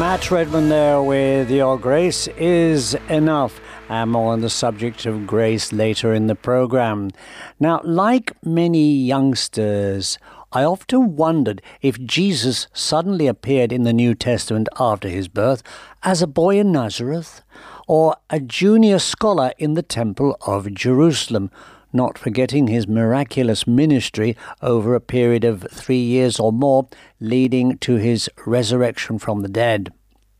Matt Redman there with Your Grace is Enough, and more on the subject of grace later in the program. Now, like many youngsters, I often wondered if Jesus suddenly appeared in the New Testament after his birth as a boy in Nazareth or a junior scholar in the Temple of Jerusalem, not forgetting his miraculous ministry over a period of 3 years or more, leading to his resurrection from the dead.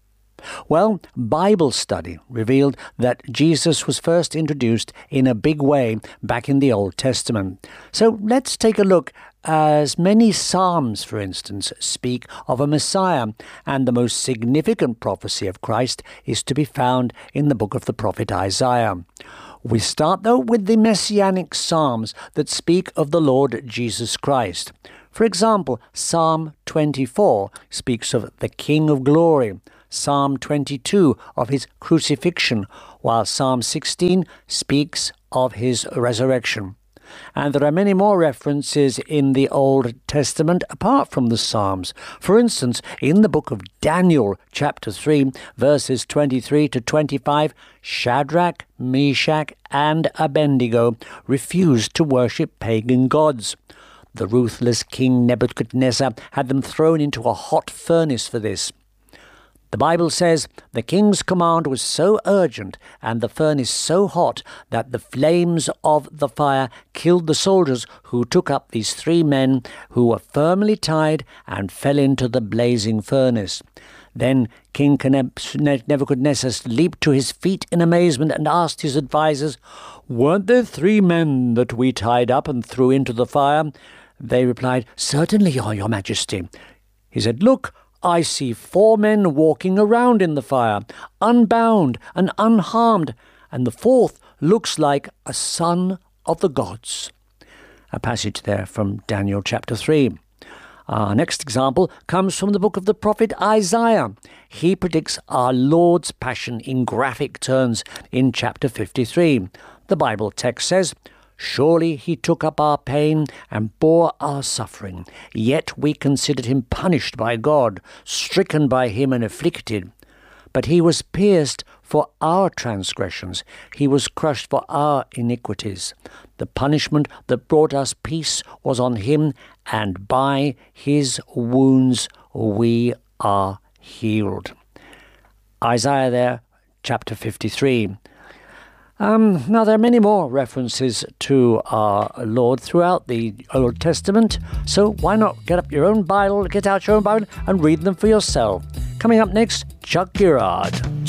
Well, Bible study revealed that Jesus was first introduced in a big way back in the Old Testament. So let's take a look, as many Psalms, for instance, speak of a Messiah, and the most significant prophecy of Christ is to be found in the book of the prophet Isaiah. We start, though, with the Messianic Psalms that speak of the Lord Jesus Christ. For example, Psalm 24 speaks of the King of Glory, Psalm 22 of his crucifixion, while Psalm 16 speaks of his resurrection. And there are many more references in the Old Testament apart from the Psalms. For instance, in the book of Daniel, chapter 3, verses 23 to 25, Shadrach, Meshach, and Abednego refused to worship pagan gods. The ruthless King Nebuchadnezzar had them thrown into a hot furnace for this. The Bible says the king's command was so urgent and the furnace so hot that the flames of the fire killed the soldiers who took up these 3 men who were firmly tied and fell into the blazing furnace. Then King Nebuchadnezzar leaped to his feet in amazement and asked his advisers, "Weren't there 3 men that we tied up and threw into the fire?" They replied, "Certainly, your Majesty." He said, "Look, I see 4 men walking around in the fire, unbound and unharmed, and the 4th looks like a son of the gods." A passage there from Daniel chapter 3. Our next example comes from the book of the prophet Isaiah. He predicts our Lord's passion in graphic terms in chapter 53. The Bible text says, "Surely he took up our pain and bore our suffering. Yet we considered him punished by God, stricken by him and afflicted. But he was pierced for our transgressions. He was crushed for our iniquities. The punishment that brought us peace was on him, and by his wounds we are healed." Isaiah there, chapter 53. Now, there are many more references to our Lord throughout the Old Testament, so why not get out your own Bible and read them for yourself. Coming up next, Chuck Girard.